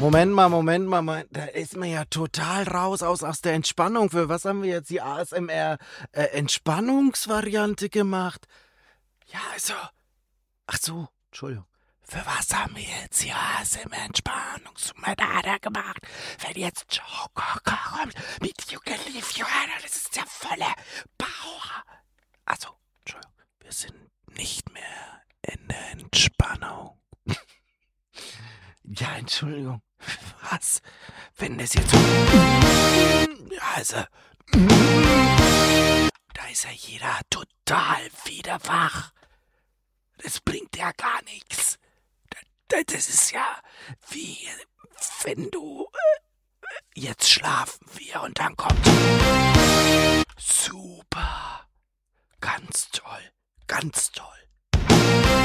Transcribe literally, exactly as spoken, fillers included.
Moment mal, Moment mal, Moment. Da ist man ja total raus aus, aus der Entspannung. Für was haben wir jetzt die A S M R-Entspannungsvariante gemacht? Ja, also. Ach so, Entschuldigung. Für was haben wir jetzt die A S M R-Entspannungsvariante gemacht? Wenn jetzt Joker kommt mit You Can Leave Your Head, das ist der volle Power. Also, Entschuldigung. Wir sind nicht mehr in der Entspannung. Ja, Entschuldigung. Was? Wenn das jetzt so... Ja, also... Da ist ja jeder total wieder wach. Das bringt ja gar nichts. Das ist ja wie wenn du... Jetzt schlafen wir und dann kommt... Super. Ganz toll. Ganz toll.